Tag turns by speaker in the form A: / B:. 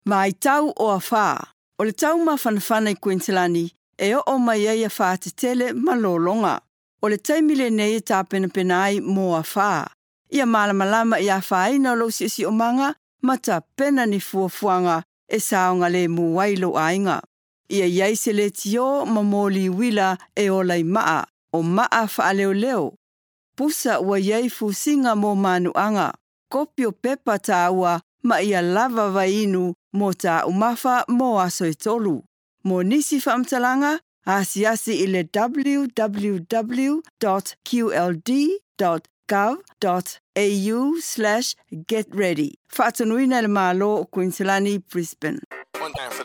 A: Mai tau o a whā. O le tau mawhanawhana I Queenslandi, e o mai ai a whā te tele malolonga. O le taimile nei e tā pena ai mō a whā. Ia malamalama I a whāina lo si o manga, ma tā pena ni fuafuanga e saonga le muwailo ainga. Ia iai se le tio mamoli wila e o lai maa, o maa wha leo leo. Pusa ua iai fusinga mō manuanga, kopi o pepa tā ua ma ia lava vainu mō tā umafa mō aso e tolu. Mō nisi whaamtalanga, asi I le www.qld.gov.au/getready. Whaatanuina le mālo o Queenslandi, Brisbane.